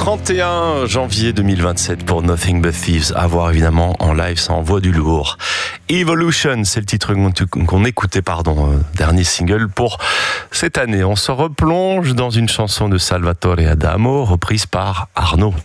31 janvier 2027 pour Nothing But Thieves. À voir évidemment en live, ça envoie du lourd. Evolution, c'est le titre qu'on écoutait, dernier single pour cette année. On se replonge dans une chanson de Salvatore Adamo, reprise par Arnaud.